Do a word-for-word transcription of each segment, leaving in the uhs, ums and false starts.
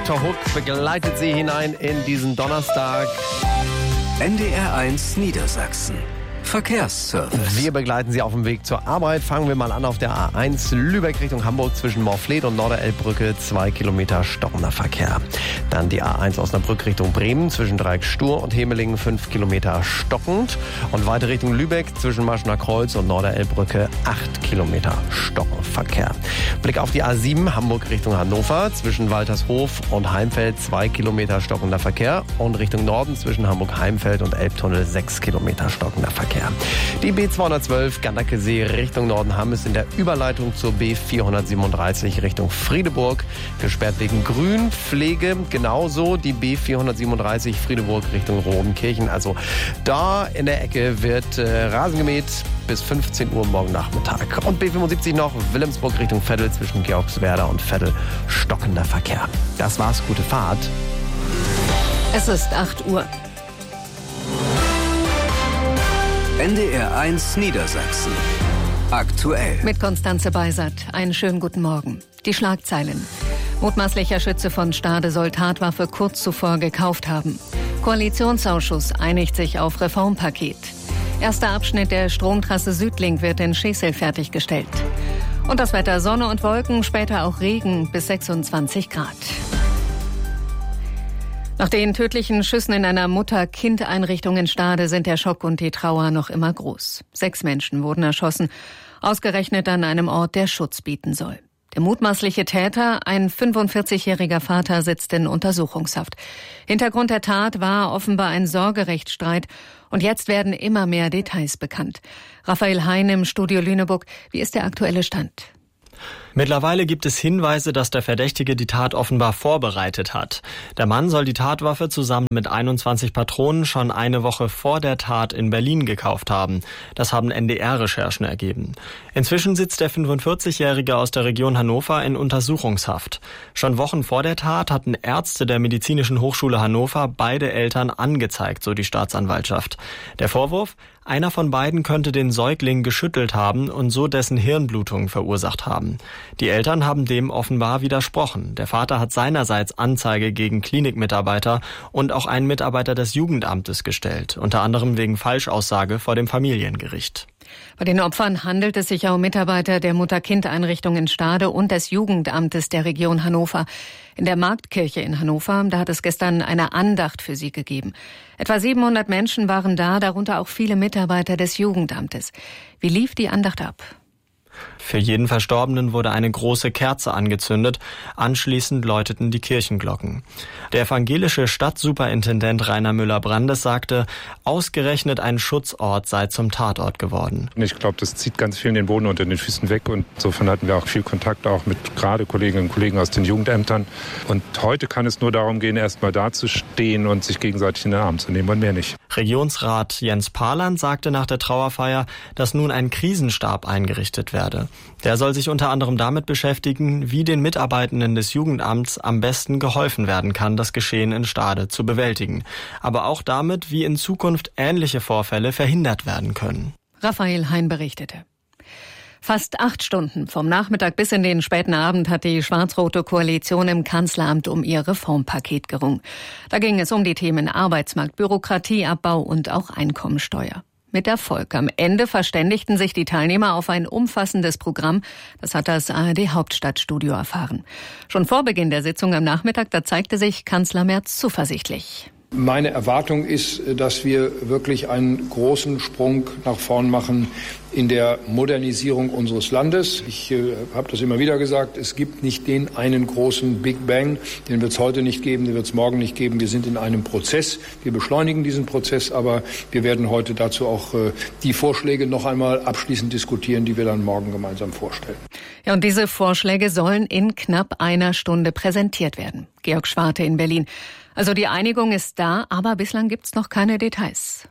Doktor Hook begleitet Sie hinein in diesen Donnerstag. N D R eins Niedersachsen. Verkehrsservice. Wir begleiten Sie auf dem Weg zur Arbeit. Fangen wir mal an auf der A eins Lübeck Richtung Hamburg zwischen Morfleet und Norderelbbrücke. Zwei Kilometer stockender Verkehr. Dann die A eins Osnabrück Richtung Bremen zwischen Dreieck-Stur und Hemelingen. Fünf Kilometer stockend. Und weiter Richtung Lübeck zwischen Maschener Kreuz und Norderelbbrücke. Acht Kilometer stockender Verkehr. Blick auf die A sieben Hamburg Richtung Hannover zwischen Waltershof und Heimfeld. Zwei Kilometer stockender Verkehr. Und Richtung Norden zwischen Hamburg-Heimfeld und Elbtunnel. Sechs Kilometer stockender Verkehr. Die B zweihundertzwölf Gandakesee Richtung Norden-Hamm ist in der Überleitung zur B vierhundertsiebenunddreißig Richtung Friedeburg gesperrt wegen Grünpflege. Genauso die B vierhundertsiebenunddreißig Friedeburg Richtung Rodenkirchen. Also da in der Ecke wird äh, Rasen gemäht bis fünfzehn Uhr morgen Nachmittag. Und B fünfundsiebzig noch Wilhelmsburg Richtung Veddel zwischen Georgswerda und Veddel stockender Verkehr. Das war's, gute Fahrt. Es ist acht Uhr. N D R eins Niedersachsen. Aktuell. Mit Konstanze Beisert. Einen schönen guten Morgen. Die Schlagzeilen. Mutmaßlicher Schütze von Stade soll Tatwaffe kurz zuvor gekauft haben. Koalitionsausschuss einigt sich auf Reformpaket. Erster Abschnitt der Stromtrasse Südlink wird in Schesel fertiggestellt. Und das Wetter: Sonne und Wolken, später auch Regen bis sechsundzwanzig Grad. Nach den tödlichen Schüssen in einer Mutter-Kind-Einrichtung in Stade sind der Schock und die Trauer noch immer groß. Sechs Menschen wurden erschossen, ausgerechnet an einem Ort, der Schutz bieten soll. Der mutmaßliche Täter, ein fünfundvierzigjähriger Vater, sitzt in Untersuchungshaft. Hintergrund der Tat war offenbar ein Sorgerechtsstreit und jetzt werden immer mehr Details bekannt. Raphael Hein im Studio Lüneburg, wie ist der aktuelle Stand? Mittlerweile gibt es Hinweise, dass der Verdächtige die Tat offenbar vorbereitet hat. Der Mann soll die Tatwaffe zusammen mit einundzwanzig Patronen schon eine Woche vor der Tat in Berlin gekauft haben. Das haben N D R-Recherchen ergeben. Inzwischen sitzt der fünfundvierzigjährige aus der Region Hannover in Untersuchungshaft. Schon Wochen vor der Tat hatten Ärzte der Medizinischen Hochschule Hannover beide Eltern angezeigt, so die Staatsanwaltschaft. Der Vorwurf: Einer von beiden könnte den Säugling geschüttelt haben und so dessen Hirnblutung verursacht haben. Die Eltern haben dem offenbar widersprochen. Der Vater hat seinerseits Anzeige gegen Klinikmitarbeiter und auch einen Mitarbeiter des Jugendamtes gestellt, unter anderem wegen Falschaussage vor dem Familiengericht. Bei den Opfern handelt es sich um Mitarbeiter der Mutter-Kind-Einrichtung in Stade und des Jugendamtes der Region Hannover. In der Marktkirche in Hannover, da hat es gestern eine Andacht für sie gegeben. Etwa siebenhundert Menschen waren da, darunter auch viele Mitarbeiter des Jugendamtes. Wie lief die Andacht ab? Für jeden Verstorbenen wurde eine große Kerze angezündet. Anschließend läuteten die Kirchenglocken. Der evangelische Stadtsuperintendent Rainer Müller-Brandes sagte, ausgerechnet ein Schutzort sei zum Tatort geworden. Ich glaube, das zieht ganz vielen den Boden unter den Füßen weg. Und insofern hatten wir auch viel Kontakt auch mit gerade Kolleginnen und Kollegen aus den Jugendämtern. Und heute kann es nur darum gehen, erst mal dazustehen und sich gegenseitig in den Arm zu nehmen und mehr nicht. Regionsrat Jens Parland sagte nach der Trauerfeier, dass nun ein Krisenstab eingerichtet werde. Der soll sich unter anderem damit beschäftigen, wie den Mitarbeitenden des Jugendamts am besten geholfen werden kann, das Geschehen in Stade zu bewältigen. Aber auch damit, wie in Zukunft ähnliche Vorfälle verhindert werden können. Raphael Hein berichtete. Fast acht Stunden vom Nachmittag bis in den späten Abend hat die schwarz-rote Koalition im Kanzleramt um ihr Reformpaket gerungen. Da ging es um die Themen Arbeitsmarkt, Bürokratieabbau und auch Einkommensteuer. Mit Erfolg. Am Ende verständigten sich die Teilnehmer auf ein umfassendes Programm. Das hat das A R D-Hauptstadtstudio erfahren. Schon vor Beginn der Sitzung am Nachmittag, da zeigte sich Kanzler Merz zuversichtlich. Meine Erwartung ist, dass wir wirklich einen großen Sprung nach vorn machen in der Modernisierung unseres Landes. Ich äh, habe das immer wieder gesagt, es gibt nicht den einen großen Big Bang, den wird es heute nicht geben, den wird es morgen nicht geben. Wir sind in einem Prozess, wir beschleunigen diesen Prozess, aber wir werden heute dazu auch äh, die Vorschläge noch einmal abschließend diskutieren, die wir dann morgen gemeinsam vorstellen. Ja, und diese Vorschläge sollen in knapp einer Stunde präsentiert werden. Georg Schwarte in Berlin. Also die Einigung ist da, aber bislang gibt's noch keine Details.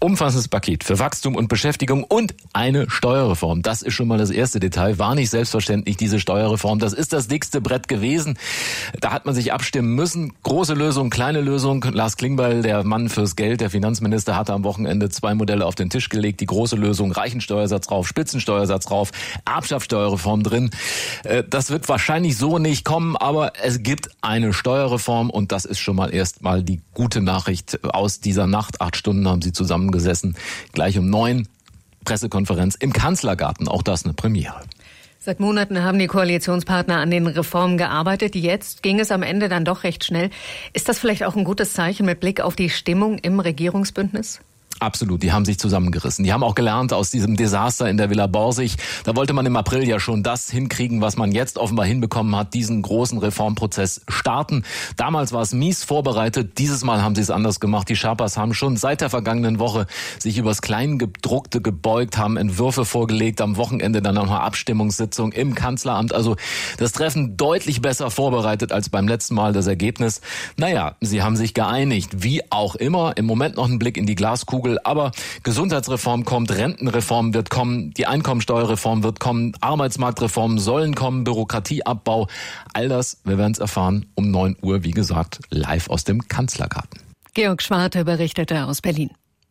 umfassendes Paket für Wachstum und Beschäftigung und eine Steuerreform. Das ist schon mal das erste Detail. War nicht selbstverständlich, diese Steuerreform. Das ist das dickste Brett gewesen. Da hat man sich abstimmen müssen. Große Lösung, kleine Lösung. Lars Klingbeil, der Mann fürs Geld, der Finanzminister, hatte am Wochenende zwei Modelle auf den Tisch gelegt. Die große Lösung, Reichensteuersatz rauf, Spitzensteuersatz rauf, Erbschaftssteuerreform drin. Das wird wahrscheinlich so nicht kommen, aber es gibt eine Steuerreform und das ist schon mal erstmal die gute Nachricht aus dieser Nacht. Acht Stunden haben sie zusammengesessen. Gleich um neun Pressekonferenz im Kanzlergarten. Auch das eine Premiere. Seit Monaten haben die Koalitionspartner an den Reformen gearbeitet. Jetzt ging es am Ende dann doch recht schnell. Ist das vielleicht auch ein gutes Zeichen mit Blick auf die Stimmung im Regierungsbündnis? Absolut, die haben sich zusammengerissen. Die haben auch gelernt aus diesem Desaster in der Villa Borsig. Da wollte man im April ja schon das hinkriegen, was man jetzt offenbar hinbekommen hat, diesen großen Reformprozess starten. Damals war es mies vorbereitet, dieses Mal haben sie es anders gemacht. Die Sherpas haben schon seit der vergangenen Woche sich übers Kleingedruckte gebeugt, haben Entwürfe vorgelegt, am Wochenende dann noch eine Abstimmungssitzung im Kanzleramt. Also das Treffen deutlich besser vorbereitet als beim letzten Mal. Das Ergebnis, naja, sie haben sich geeinigt, wie auch immer. Im Moment noch ein Blick in die Glaskugel. Aber Gesundheitsreform kommt, Rentenreform wird kommen, die Einkommensteuerreform wird kommen, Arbeitsmarktreformen sollen kommen, Bürokratieabbau. All das, wir werden es erfahren, um neun Uhr, wie gesagt, live aus dem Kanzlergarten. Georg Schwarte berichtete aus Berlin.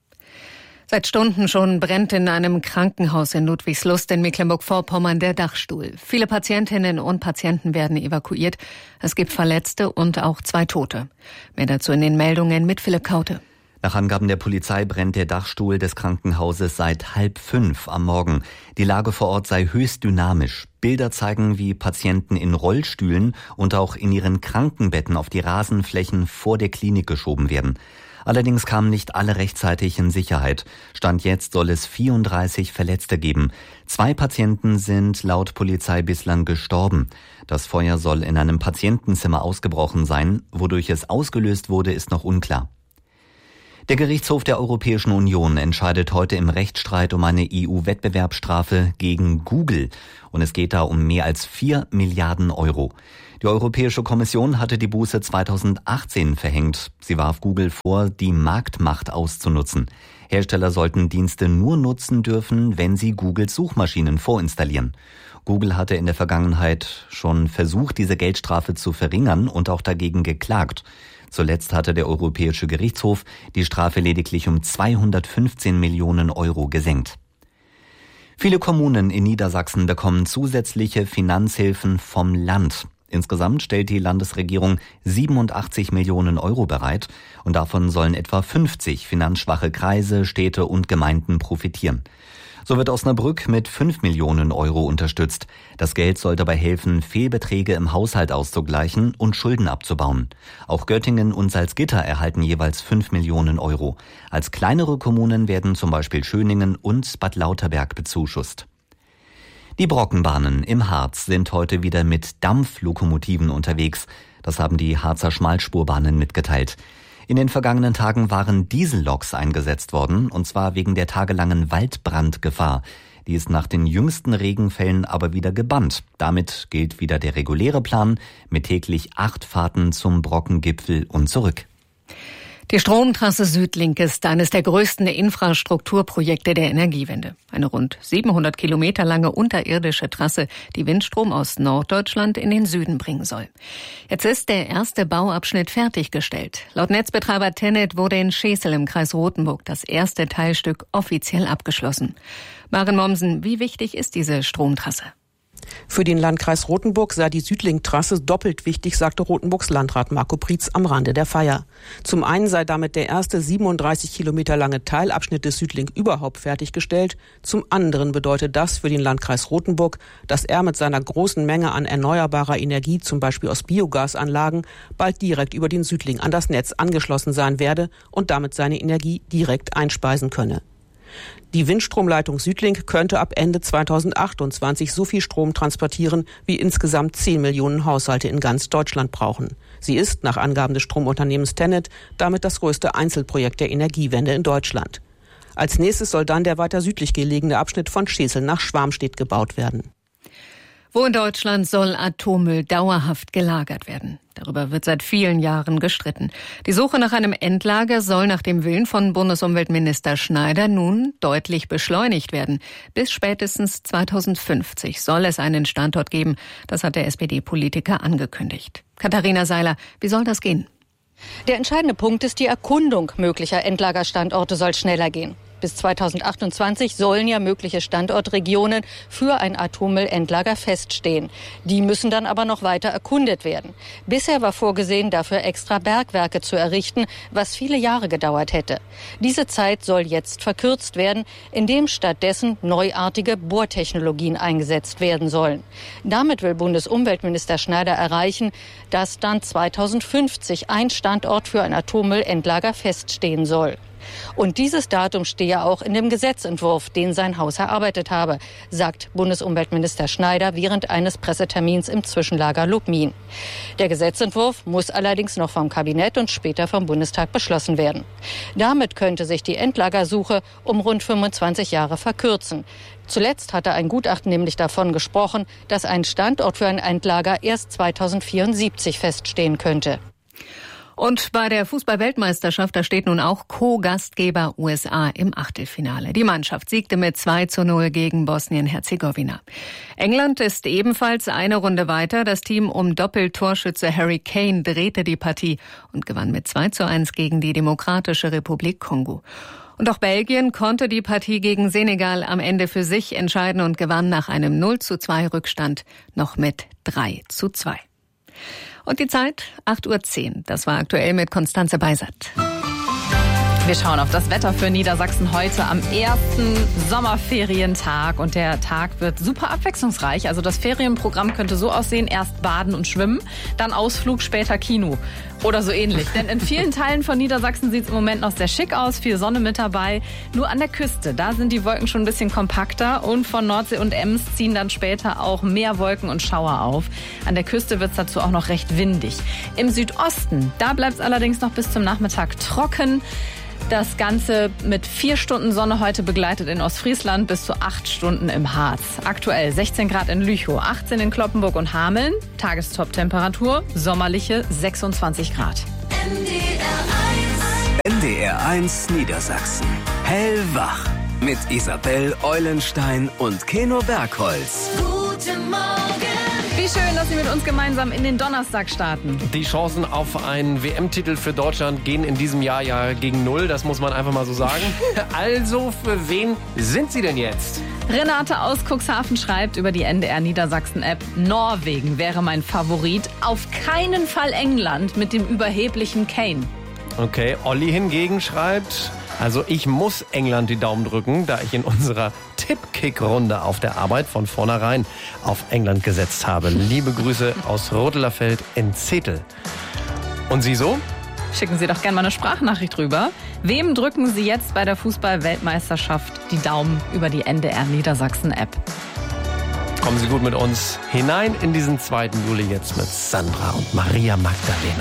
Seit Stunden schon brennt in einem Krankenhaus in Ludwigslust in Mecklenburg-Vorpommern der Dachstuhl. Viele Patientinnen und Patienten werden evakuiert. Es gibt Verletzte und auch zwei Tote. Mehr dazu in den Meldungen mit Philipp Kaute. Nach Angaben der Polizei brennt der Dachstuhl des Krankenhauses seit halb fünf am Morgen. Die Lage vor Ort sei höchst dynamisch. Bilder zeigen, wie Patienten in Rollstühlen und auch in ihren Krankenbetten auf die Rasenflächen vor der Klinik geschoben werden. Allerdings kamen nicht alle rechtzeitig in Sicherheit. Stand jetzt soll es vierunddreißig Verletzte geben. Zwei Patienten sind laut Polizei bislang gestorben. Das Feuer soll in einem Patientenzimmer ausgebrochen sein. Wodurch es ausgelöst wurde, ist noch unklar. Der Gerichtshof der Europäischen Union entscheidet heute im Rechtsstreit um eine E U-Wettbewerbsstrafe gegen Google. Und es geht da um mehr als vier Milliarden Euro. Die Europäische Kommission hatte die Buße zweitausendachtzehn verhängt. Sie warf Google vor, die Marktmacht auszunutzen. Hersteller sollten Dienste nur nutzen dürfen, wenn sie Googles Suchmaschinen vorinstallieren. Google hatte in der Vergangenheit schon versucht, diese Geldstrafe zu verringern und auch dagegen geklagt. Zuletzt hatte der Europäische Gerichtshof die Strafe lediglich um zweihundertfünfzehn Millionen Euro gesenkt. Viele Kommunen in Niedersachsen bekommen zusätzliche Finanzhilfen vom Land. Insgesamt stellt die Landesregierung siebenundachtzig Millionen Euro bereit und davon sollen etwa fünfzig finanzschwache Kreise, Städte und Gemeinden profitieren. So wird Osnabrück mit fünf Millionen Euro unterstützt. Das Geld soll dabei helfen, Fehlbeträge im Haushalt auszugleichen und Schulden abzubauen. Auch Göttingen und Salzgitter erhalten jeweils fünf Millionen Euro. Als kleinere Kommunen werden zum Beispiel Schöningen und Bad Lauterberg bezuschusst. Die Brockenbahnen im Harz sind heute wieder mit Dampflokomotiven unterwegs. Das haben die Harzer Schmalspurbahnen mitgeteilt. In den vergangenen Tagen waren Dieselloks eingesetzt worden, und zwar wegen der tagelangen Waldbrandgefahr. Die ist nach den jüngsten Regenfällen aber wieder gebannt. Damit gilt wieder der reguläre Plan mit täglich acht Fahrten zum Brockengipfel und zurück. Die Stromtrasse Südlink ist eines der größten Infrastrukturprojekte der Energiewende. Eine rund siebenhundert Kilometer lange unterirdische Trasse, die Windstrom aus Norddeutschland in den Süden bringen soll. Jetzt ist der erste Bauabschnitt fertiggestellt. Laut Netzbetreiber TenneT wurde in Schesel im Kreis Rothenburg das erste Teilstück offiziell abgeschlossen. Maren Mommsen, wie wichtig ist diese Stromtrasse? Für den Landkreis Rothenburg sei die Südlink-Trasse doppelt wichtig, sagte Rothenburgs Landrat Marco Prietz am Rande der Feier. Zum einen sei damit der erste siebenunddreißig Kilometer lange Teilabschnitt des Südlink überhaupt fertiggestellt. Zum anderen bedeutet das für den Landkreis Rothenburg, dass er mit seiner großen Menge an erneuerbarer Energie, zum Beispiel aus Biogasanlagen, bald direkt über den Südlink an das Netz angeschlossen sein werde und damit seine Energie direkt einspeisen könne. Die Windstromleitung Südlink könnte ab Ende zweitausendachtundzwanzig so viel Strom transportieren, wie insgesamt zehn Millionen Haushalte in ganz Deutschland brauchen. Sie ist, nach Angaben des Stromunternehmens TenneT, damit das größte Einzelprojekt der Energiewende in Deutschland. Als nächstes soll dann der weiter südlich gelegene Abschnitt von Schesel nach Schwarmstedt gebaut werden. Wo in Deutschland soll Atommüll dauerhaft gelagert werden? Darüber wird seit vielen Jahren gestritten. Die Suche nach einem Endlager soll nach dem Willen von Bundesumweltminister Schneider nun deutlich beschleunigt werden. Bis spätestens zweitausendfünfzig soll es einen Standort geben. Das hat der S P D-Politiker angekündigt. Katharina Seiler, wie soll das gehen? Der entscheidende Punkt ist, die Erkundung möglicher Endlagerstandorte soll schneller gehen. Bis zweitausendachtundzwanzig sollen ja mögliche Standortregionen für ein Atommüllendlager feststehen. Die müssen dann aber noch weiter erkundet werden. Bisher war vorgesehen, dafür extra Bergwerke zu errichten, was viele Jahre gedauert hätte. Diese Zeit soll jetzt verkürzt werden, indem stattdessen neuartige Bohrtechnologien eingesetzt werden sollen. Damit will Bundesumweltminister Schneider erreichen, dass dann zweitausendfünfzig ein Standort für ein Atommüllendlager feststehen soll. Und dieses Datum stehe auch in dem Gesetzentwurf, den sein Haus erarbeitet habe, sagt Bundesumweltminister Schneider während eines Pressetermins im Zwischenlager Lubmin. Der Gesetzentwurf muss allerdings noch vom Kabinett und später vom Bundestag beschlossen werden. Damit könnte sich die Endlagersuche um rund fünfundzwanzig Jahre verkürzen. Zuletzt hatte ein Gutachten nämlich davon gesprochen, dass ein Standort für ein Endlager erst zweitausendvierundsiebzig feststehen könnte. Und bei der Fußball-Weltmeisterschaft, da steht nun auch Co-Gastgeber U S A im Achtelfinale. Die Mannschaft siegte mit zwei zu null gegen Bosnien-Herzegowina. England ist ebenfalls eine Runde weiter. Das Team um Doppeltorschütze Harry Kane drehte die Partie und gewann mit zwei zu eins gegen die Demokratische Republik Kongo. Und auch Belgien konnte die Partie gegen Senegal am Ende für sich entscheiden und gewann nach einem null zu zwei Rückstand noch mit drei zu zwei. Und die Zeit, acht Uhr zehn. Das war aktuell mit Konstanze Beisert. Wir schauen auf das Wetter für Niedersachsen heute am ersten Sommerferientag. Und der Tag wird super abwechslungsreich. Also das Ferienprogramm könnte so aussehen: erst Baden und Schwimmen, dann Ausflug, später Kino. Oder so ähnlich. Denn in vielen Teilen von Niedersachsen sieht es im Moment noch sehr schick aus. Viel Sonne mit dabei. Nur an der Küste, da sind die Wolken schon ein bisschen kompakter. Und von Nordsee und Ems ziehen dann später auch mehr Wolken und Schauer auf. An der Küste wird es dazu auch noch recht windig. Im Südosten, da bleibt es allerdings noch bis zum Nachmittag trocken. Das Ganze mit vier Stunden Sonne heute begleitet in Ostfriesland bis zu acht Stunden im Harz. Aktuell sechzehn Grad in Lüchow, achtzehn in Kloppenburg und Hameln. Tagestop-Temperatur, sommerliche sechsundzwanzig Grad. N D R eins Niedersachsen. Hellwach. Mit Isabel Eulenstein und Keno Bergholz. Guten Morgen. Wie schön, dass Sie mit uns gemeinsam in den Donnerstag starten. Die Chancen auf einen W M-Titel für Deutschland gehen in diesem Jahr ja gegen Null, das muss man einfach mal so sagen. Also, für wen sind Sie denn jetzt? Renate aus Cuxhaven schreibt über die N D R Niedersachsen-App: Norwegen wäre mein Favorit, auf keinen Fall England mit dem überheblichen Kane. Okay, Olli hingegen schreibt: Also ich muss England die Daumen drücken, da ich in unserer Tippkick-Runde auf der Arbeit von vornherein auf England gesetzt habe. Liebe Grüße aus Rodelerfeld in Zetel. Und Sie so? Schicken Sie doch gerne mal eine Sprachnachricht rüber. Wem drücken Sie jetzt bei der Fußball-Weltmeisterschaft die Daumen über die N D R Niedersachsen-App? Kommen Sie gut mit uns hinein in diesen zweiten Juli jetzt mit Sandra und Maria Magdalena.